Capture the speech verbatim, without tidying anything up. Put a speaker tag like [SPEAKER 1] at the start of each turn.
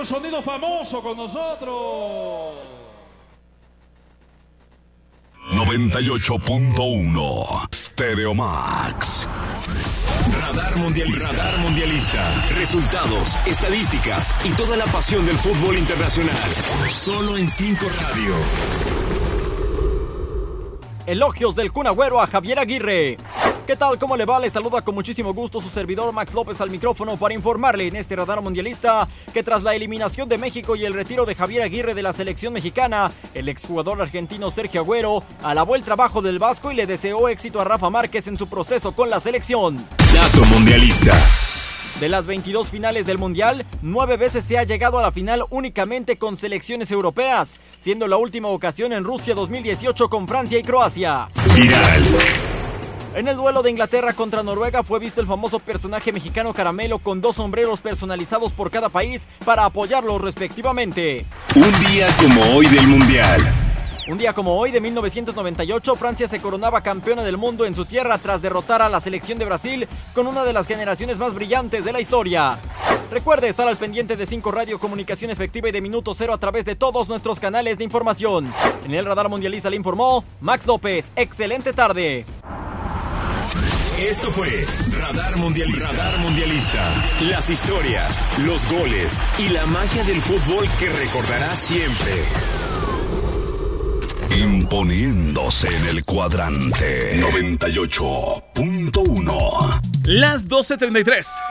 [SPEAKER 1] Sonido famoso con nosotros.
[SPEAKER 2] noventa y ocho punto uno Stereo Max.
[SPEAKER 3] Radar Mundialista. Radar Mundialista. Resultados, estadísticas y toda la pasión del fútbol internacional. Solo en cinco Radio.
[SPEAKER 4] Elogios del Kun Agüero a Javier Aguirre. ¿Qué tal? ¿Cómo le va? Le saluda con muchísimo gusto su servidor Max López al micrófono para informarle en este Radar Mundialista que tras la eliminación de México y el retiro de Javier Aguirre de la selección mexicana, el exjugador argentino Sergio Agüero alabó el trabajo del Vasco y le deseó éxito a Rafa Márquez en su proceso con la selección.
[SPEAKER 3] Dato Mundialista.
[SPEAKER 4] De las veintidós finales del Mundial, nueve veces se ha llegado a la final únicamente con selecciones europeas, siendo la última ocasión en Rusia dos mil dieciocho con Francia y Croacia.
[SPEAKER 3] Viral.
[SPEAKER 4] En el duelo de Inglaterra contra Noruega fue visto el famoso personaje mexicano Caramelo con dos sombreros personalizados por cada país para apoyarlos respectivamente.
[SPEAKER 3] Un día como hoy del Mundial.
[SPEAKER 4] Un día como hoy de mil novecientos noventa y ocho, Francia se coronaba campeona del mundo en su tierra tras derrotar a la selección de Brasil con una de las generaciones más brillantes de la historia. Recuerde estar al pendiente de cinco Radio, comunicación efectiva y de minuto cero a través de todos nuestros canales de información. En el Radar Mundialista le informó Max López. Excelente tarde.
[SPEAKER 3] Esto fue Radar Mundialista. Radar Mundialista. Las historias, los goles y la magia del fútbol que recordarás siempre.
[SPEAKER 2] Imponiéndose en el cuadrante noventa y ocho punto uno.
[SPEAKER 1] Las doce treinta y tres.